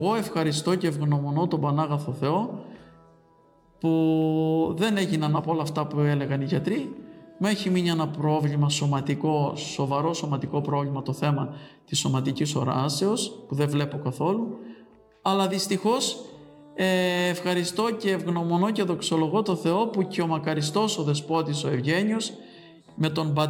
Εγώ ευχαριστώ και ευγνωμονώ τον Πανάγαθο Θεό που δεν έγιναν από όλα αυτά που έλεγαν οι γιατροί. Μου έχει μείνει ένα πρόβλημα σωματικό, σοβαρό σωματικό πρόβλημα, το θέμα της σωματικής οράσεως που δεν βλέπω καθόλου, αλλά δυστυχώς ευχαριστώ και ευγνωμονώ και δοξολογώ το Θεό που και ο μακαριστός ο Δεσπότης ο Ευγένιος με τον